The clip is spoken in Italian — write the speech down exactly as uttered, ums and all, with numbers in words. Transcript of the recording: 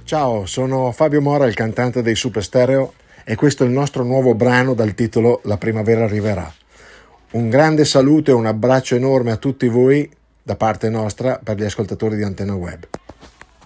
Ciao, sono Fabio Mora, il cantante dei Super Stereo, e questo è il nostro nuovo brano dal titolo La primavera arriverà. Un grande saluto e un abbraccio enorme a tutti voi da parte nostra per gli ascoltatori di Antenna Web.